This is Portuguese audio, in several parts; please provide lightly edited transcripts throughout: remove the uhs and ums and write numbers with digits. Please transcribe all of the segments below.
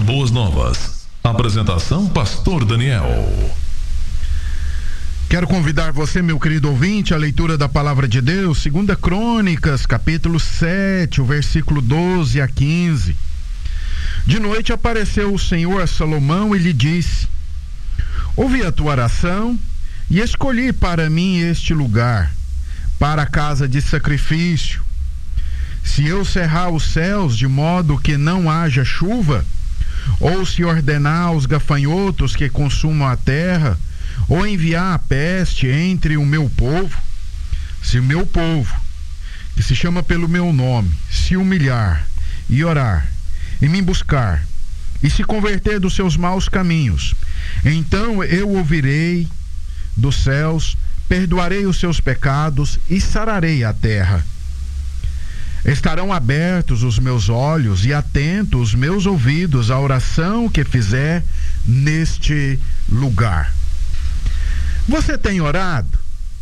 Boas Novas. Apresentação Pastor Daniel. Quero convidar você, meu querido ouvinte, à leitura da Palavra de Deus, 2 Crônicas, capítulo 7, o versículo 12 a 15. De noite apareceu o Senhor a Salomão e lhe disse: ouvi a tua oração e escolhi para mim este lugar, para a casa de sacrifício. Se eu cerrar os céus de modo que não haja chuva, ou se ordenar aos gafanhotos que consumam a terra, ou enviar a peste entre o meu povo, se o meu povo, que se chama pelo meu nome, se humilhar e orar, e me buscar, e se converter dos seus maus caminhos, então eu ouvirei dos céus, perdoarei os seus pecados e sararei a terra. Estarão abertos os meus olhos e atentos os meus ouvidos à oração que fizer neste lugar. Você tem orado?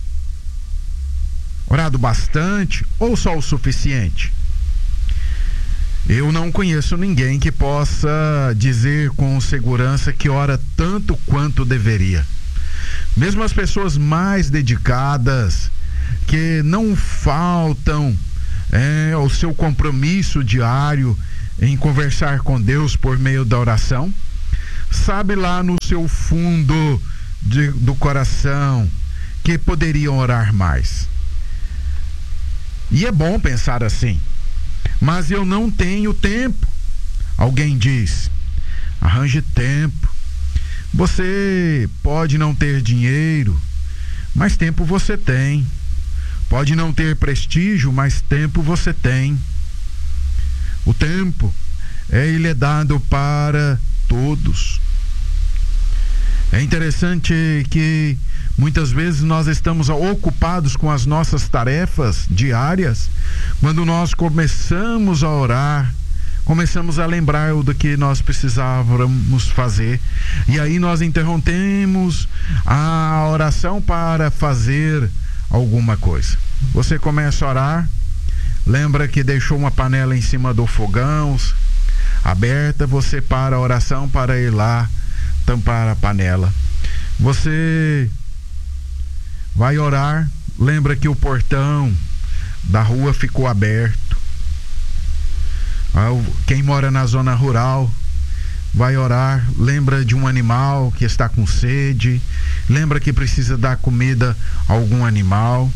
Orado bastante ou só o suficiente? Eu não conheço ninguém que possa dizer com segurança que ora tanto quanto deveria. Mesmo as pessoas mais dedicadas, que não faltam ao seu compromisso diário em conversar com Deus por meio da oração, sabe lá no seu fundo do coração que poderiam orar mais. E é bom pensar assim, mas eu não tenho tempo. Alguém diz: arranje tempo. Você pode não ter dinheiro, mas tempo você tem. Pode não ter prestígio, mas tempo você tem. O tempo, ele é dado para todos. É interessante que muitas vezes nós estamos ocupados com as nossas tarefas diárias. Quando nós começamos a orar, começamos a lembrar do que nós precisávamos fazer. E aí nós interrompemos a oração para fazer alguma coisa. Você começa a orar, lembra que deixou uma panela em cima do fogão aberta, você para a oração para ir lá tampar a panela. Você vai orar, lembra que o portão da rua ficou aberto. Quem mora na zona rural vai orar, lembra de um animal que está com sede, lembra que precisa dar comida a algum animal.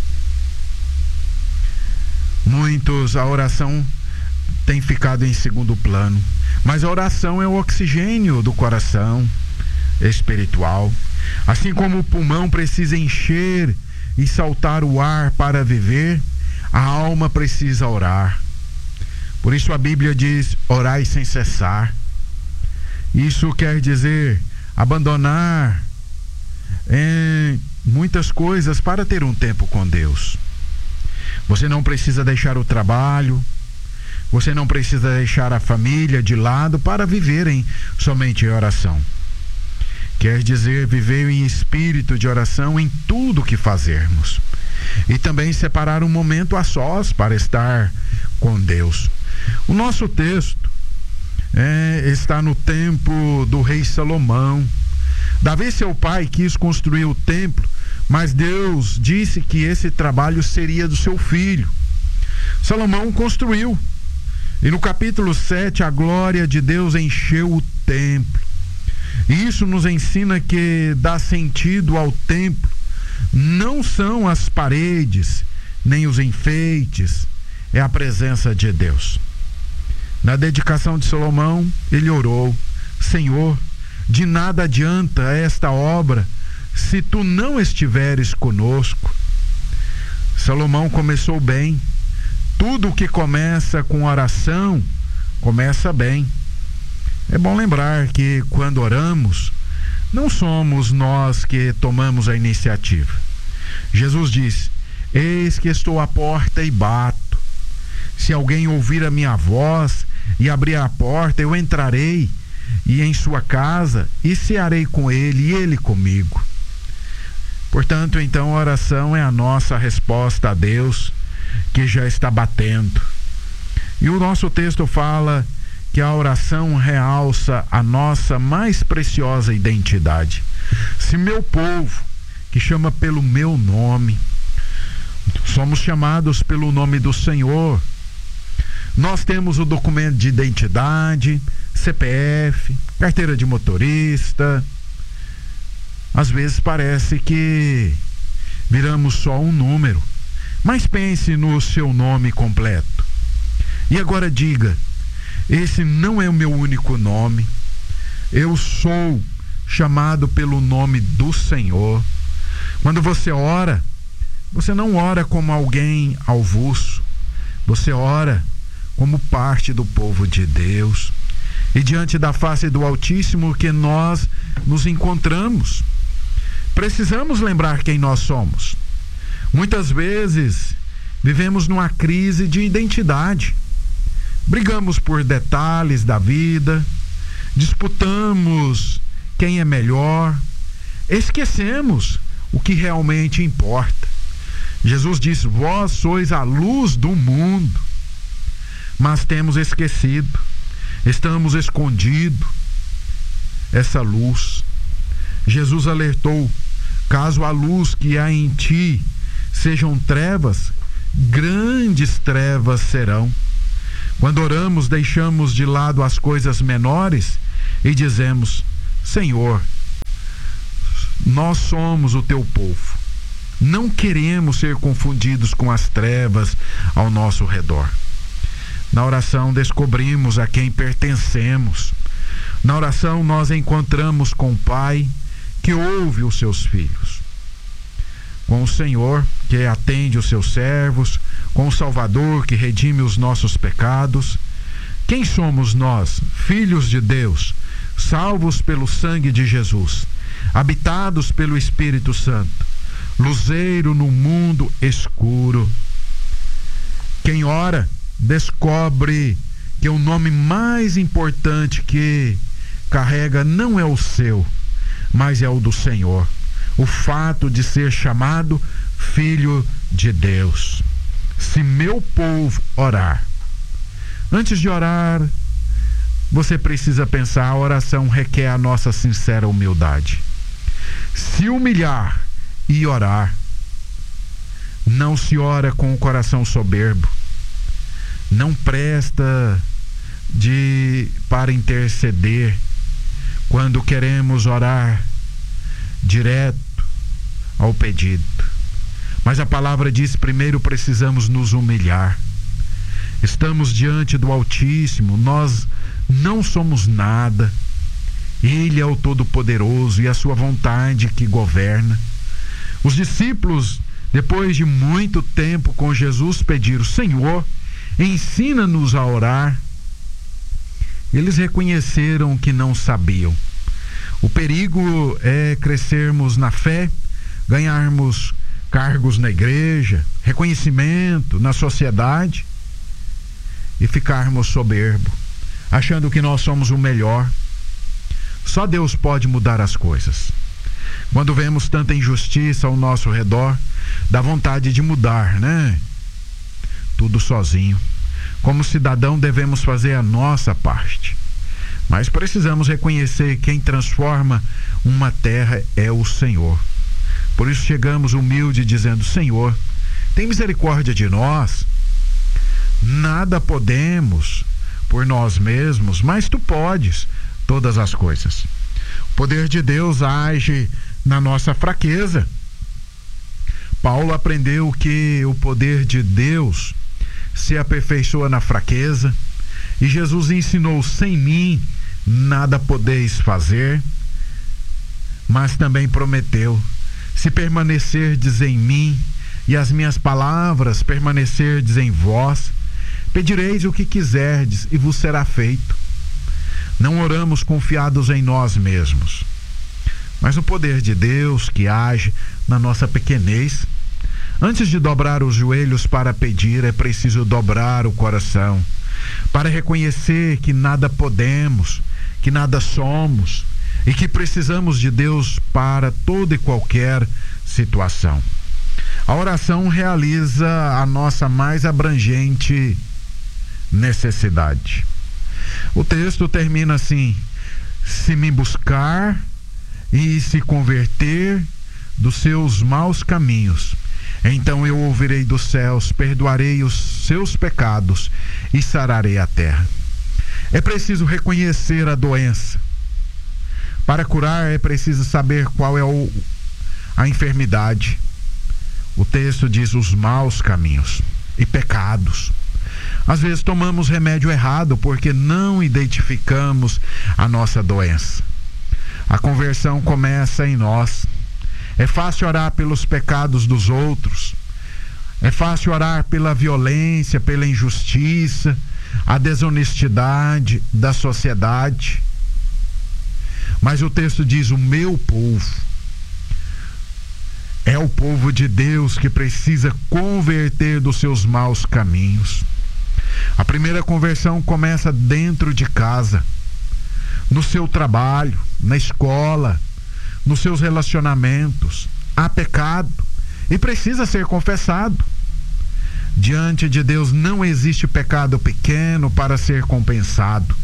A oração tem ficado em segundo plano, mas a oração é o oxigênio do coração espiritual. Assim como o pulmão precisa encher e saltar o ar para viver, a alma precisa orar. Por isso a Bíblia diz: orai sem cessar. Isso quer dizer abandonar muitas coisas para ter um tempo com Deus. Você não precisa deixar o trabalho, você não precisa deixar a família de lado para viverem somente em oração. Quer dizer viver em espírito de oração em tudo que fazermos. E também separar um momento a sós para estar com Deus. O nosso texto está no tempo do rei Salomão. Davi, seu pai, quis construir o templo, mas Deus disse que esse trabalho seria do seu filho. Salomão construiu. E no capítulo 7, a glória de Deus encheu o templo. E isso nos ensina que dá sentido ao templo não são as paredes, nem os enfeites, é a presença de Deus. Na dedicação de Salomão, ele orou: Senhor, de nada adianta esta obra se tu não estiveres conosco. Salomão começou bem. Tudo que começa com oração, começa bem. É bom lembrar que quando oramos, não somos nós que tomamos a iniciativa. Jesus disse: eis que estou à porta e bato. Se alguém ouvir a minha voz e abrir a porta, eu entrarei e em sua casa e cearei com ele e ele comigo. Portanto, então, a oração é a nossa resposta a Deus, que já está batendo. E o nosso texto fala que a oração realça a nossa mais preciosa identidade. Se meu povo, que chama pelo meu nome, somos chamados pelo nome do Senhor, nós temos o documento de identidade, CPF, carteira de motorista. Às vezes parece que viramos só um número, mas pense no seu nome completo. E agora diga: esse não é o meu único nome. Eu sou chamado pelo nome do Senhor. Quando você ora, você não ora como alguém avulso. Você ora como parte do povo de Deus. E diante da face do Altíssimo que nós nos encontramos, precisamos lembrar quem nós somos. Muitas vezes vivemos numa crise de identidade. Brigamos por detalhes da vida, disputamos quem é melhor, esquecemos o que realmente importa. Jesus disse: vós sois a luz do mundo, mas temos esquecido, estamos escondido essa luz. Jesus alertou: caso a luz que há em ti sejam trevas, grandes trevas serão. Quando oramos, deixamos de lado as coisas menores e dizemos: Senhor, nós somos o teu povo. Não queremos ser confundidos com as trevas ao nosso redor. Na oração descobrimos a quem pertencemos. Na oração nós encontramos com o Pai que ouve os seus filhos, com o Senhor que atende os seus servos, com o Salvador que redime os nossos pecados. Quem somos nós? Filhos de Deus, salvos pelo sangue de Jesus, habitados pelo Espírito Santo, luzeiro no mundo escuro. Quem ora descobre que o nome mais importante que carrega não é o seu, mas é o do Senhor. O fato de ser chamado filho de Deus. Se meu povo orar, antes de orar, você precisa pensar: a oração requer a nossa sincera humildade. Se humilhar e orar, não se ora com o coração soberbo. Não presta para interceder quando queremos orar direto ao pedido. Mas a palavra diz: primeiro precisamos nos humilhar. Estamos diante do Altíssimo, nós não somos nada. Ele é o Todo-Poderoso e a sua vontade que governa. Os discípulos, depois de muito tempo com Jesus, pediram: Senhor, ensina-nos a orar. Eles reconheceram que não sabiam. O perigo é crescermos na fé, ganharmos cargos na igreja, reconhecimento na sociedade e ficarmos soberbos, achando que nós somos o melhor. Só Deus pode mudar as coisas. Quando vemos tanta injustiça ao nosso redor, dá vontade de mudar, né? Tudo sozinho. Como cidadão devemos fazer a nossa parte. Mas precisamos reconhecer que quem transforma uma terra é o Senhor. Por isso chegamos humilde dizendo: Senhor, tem misericórdia de nós. Nada podemos por nós mesmos, mas tu podes todas as coisas. O poder de Deus age na nossa fraqueza. Paulo aprendeu que o poder de Deus se aperfeiçoa na fraqueza, e Jesus ensinou: sem mim nada podeis fazer. Mas também prometeu: se permanecerdes em mim e as minhas palavras permanecerdes em vós, pedireis o que quiserdes e vos será feito. Não oramos confiados em nós mesmos, mas no poder de Deus que age na nossa pequenez. Antes de dobrar os joelhos para pedir, é preciso dobrar o coração, para reconhecer que nada podemos, que nada somos e que precisamos de Deus para toda e qualquer situação. A oração realiza a nossa mais abrangente necessidade. O texto termina assim: se me buscar e se converter dos seus maus caminhos, então eu ouvirei dos céus, perdoarei os seus pecados e sararei a terra. É preciso reconhecer a doença. Para curar é preciso saber qual é a enfermidade. O texto diz os maus caminhos e pecados. Às vezes tomamos remédio errado porque não identificamos a nossa doença. A conversão começa em nós. É fácil orar pelos pecados dos outros. É fácil orar pela violência, pela injustiça, a desonestidade da sociedade. Mas o texto diz: o meu povo é o povo de Deus que precisa converter dos seus maus caminhos. A primeira conversão começa dentro de casa, no seu trabalho, na escola, nos seus relacionamentos. Há pecado e precisa ser confessado. Diante de Deus não existe pecado pequeno para ser compensado.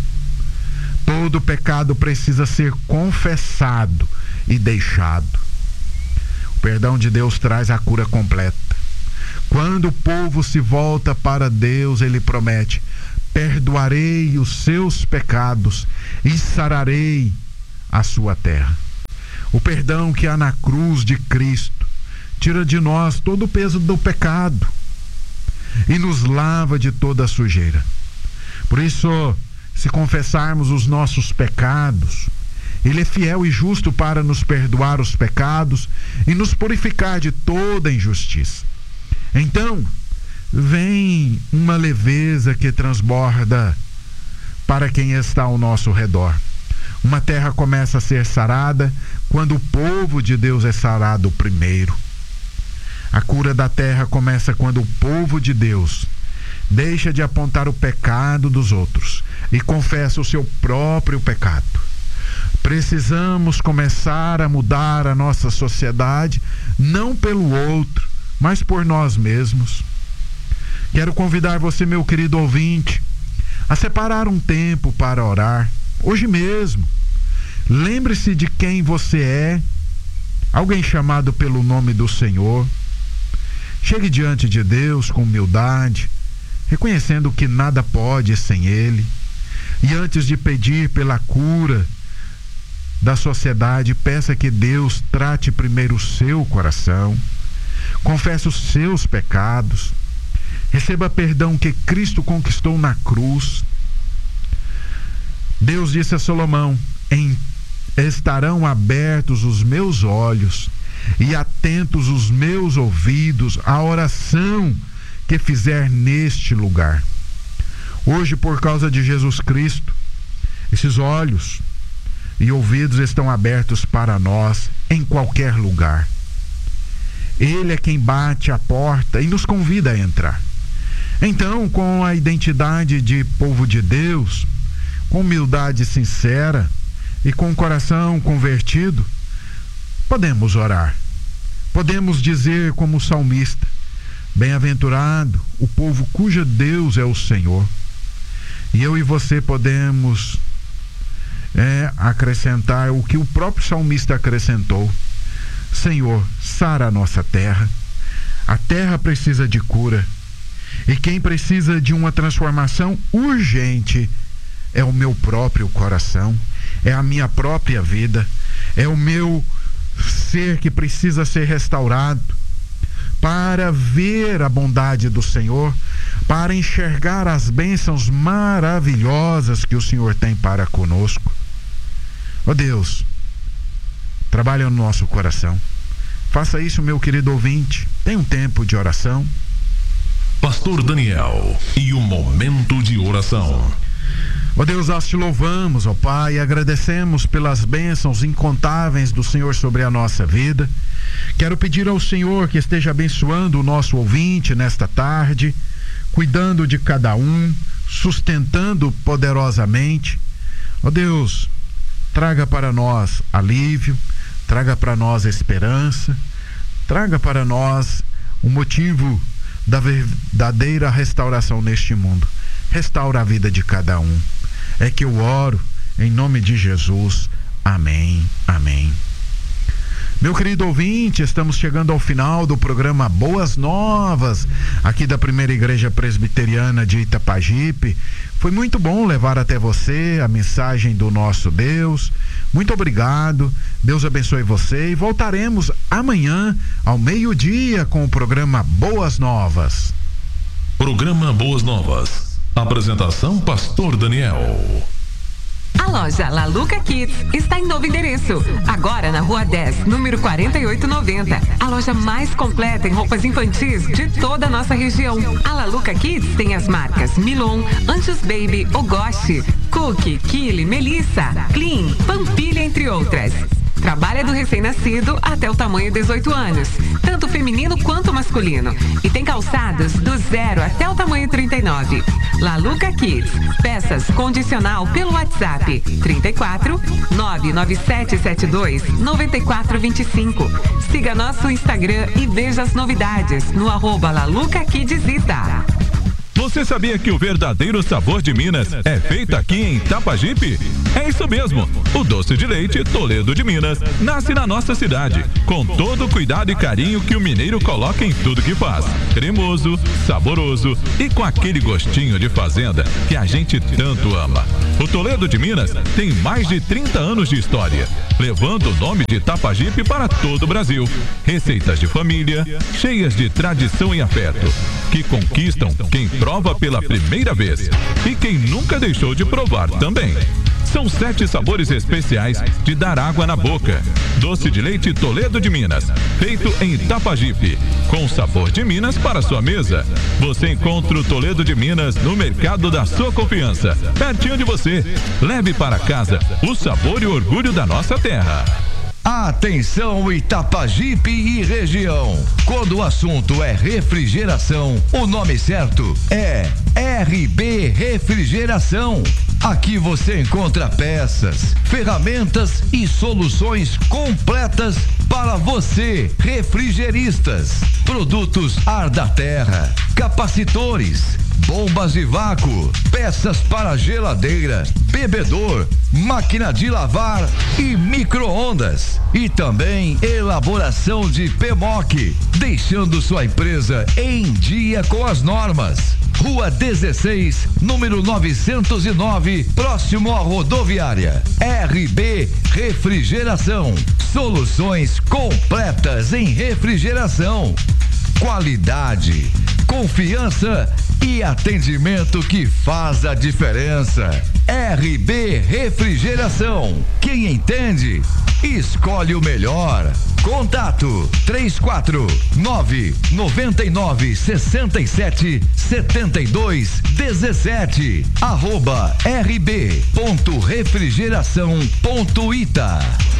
Todo pecado precisa ser confessado e deixado. O perdão de Deus traz a cura completa. Quando o povo se volta para Deus, ele promete: perdoarei os seus pecados e sararei a sua terra. O perdão que há na cruz de Cristo tira de nós todo o peso do pecado e nos lava de toda a sujeira. Por isso, se confessarmos os nossos pecados, Ele é fiel e justo para nos perdoar os pecados e nos purificar de toda injustiça. Então, vem uma leveza que transborda para quem está ao nosso redor. Uma terra começa a ser sarada quando o povo de Deus é sarado primeiro. A cura da terra começa quando o povo de Deus deixa de apontar o pecado dos outros e confessa o seu próprio pecado. Precisamos começar a mudar a nossa sociedade, não pelo outro, mas por nós mesmos. Quero convidar você, meu querido ouvinte, a separar um tempo para orar, hoje mesmo. Lembre-se de quem você é, alguém chamado pelo nome do Senhor. Chegue diante de Deus com humildade, reconhecendo que nada pode sem Ele. E antes de pedir pela cura da sociedade, peça que Deus trate primeiro o seu coração. Confesse os seus pecados. Receba perdão que Cristo conquistou na cruz. Deus disse a Salomão: estarão abertos os meus olhos e atentos os meus ouvidos à oração que fizer neste lugar. Hoje, por causa de Jesus Cristo, esses olhos e ouvidos estão abertos para nós em qualquer lugar. Ele é quem bate a porta e nos convida a entrar. Então, com a identidade de povo de Deus, com humildade sincera e com o coração convertido, podemos orar. Podemos dizer como o salmista: bem-aventurado o povo cujo Deus é o Senhor. E eu e você podemos acrescentar o que o próprio salmista acrescentou: Senhor, sara a nossa terra. A terra precisa de cura. E quem precisa de uma transformação urgente é o meu próprio coração, é a minha própria vida, é o meu ser que precisa ser restaurado para ver a bondade do Senhor, para enxergar as bênçãos maravilhosas que o Senhor tem para conosco. Ó Deus, trabalha no nosso coração. Faça isso, meu querido ouvinte. Tem um tempo de oração. Pastor Daniel e o momento de oração. Ó Deus, nós te louvamos, ó Pai, e agradecemos pelas bênçãos incontáveis do Senhor sobre a nossa vida. Quero pedir ao Senhor que esteja abençoando o nosso ouvinte nesta tarde, cuidando de cada um, sustentando poderosamente. Ó Deus, traga para nós alívio, traga para nós esperança, traga para nós o motivo da verdadeira restauração neste mundo. restaura a vida de cada um. É que eu oro em nome de Jesus. Amém, amém. Meu querido ouvinte, estamos chegando ao final do programa Boas Novas, aqui da Primeira Igreja Presbiteriana de Itapajipe. Foi muito bom levar até você a mensagem do nosso Deus. Muito obrigado, Deus abençoe você e voltaremos amanhã ao meio-dia com o programa Boas Novas. Programa Boas Novas. Apresentação Pastor Daniel. A loja La Luca Kids está em novo endereço, agora na Rua 10, número 4890. A loja mais completa em roupas infantis de toda a nossa região. A La Luca Kids tem as marcas Milon, Anjos Baby, Ogoshi, Cookie, Kili, Melissa, Clean, Pampilha, entre outras. Trabalha do recém-nascido até o tamanho 18 anos, tanto feminino quanto masculino. E tem calçados do 0 até o tamanho 39. La Luca Kids. Peças condicional pelo WhatsApp 34 99772 9425. Siga nosso Instagram e veja as novidades no @LaLucaKidsita. Você sabia que o verdadeiro sabor de Minas é feito aqui em Itapajipe? É isso mesmo. O doce de leite Toledo de Minas nasce na nossa cidade, com todo o cuidado e carinho que o mineiro coloca em tudo que faz. Cremoso, saboroso e com aquele gostinho de fazenda que a gente tanto ama. O Toledo de Minas tem mais de 30 anos de história, levando o nome de Itapajipe para todo o Brasil. Receitas de família, cheias de tradição e afeto, que conquistam quem prova pela primeira vez e quem nunca deixou de provar também. São 7 sabores especiais de dar água na boca. Doce de leite Toledo de Minas, feito em Itapajipe, com sabor de Minas para sua mesa. Você encontra o Toledo de Minas no mercado da sua confiança, pertinho de você. Leve para casa o sabor e o orgulho da nossa terra. Atenção Itapajipe e região. Quando o assunto é refrigeração, o nome certo é RB Refrigeração. Aqui você encontra peças, ferramentas e soluções completas para você, refrigeristas. Produtos ar da terra, capacitores, bombas de vácuo, peças para geladeira, bebedor, máquina de lavar e micro-ondas. E também elaboração de PMOC, deixando sua empresa em dia com as normas. Rua 16, número 909, próximo à rodoviária. RB Refrigeração. Soluções completas em refrigeração. Qualidade, confiança e atendimento que faz a diferença. RB Refrigeração. Quem entende, escolhe o melhor. Contato 349-97-72-17 @rb.refrigeração.ita.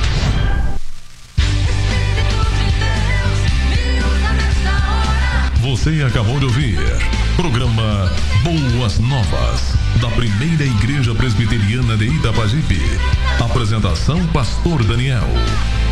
Você acabou de ouvir programa Boas Novas, da Primeira Igreja Presbiteriana de Itapajipe. Apresentação Pastor Daniel.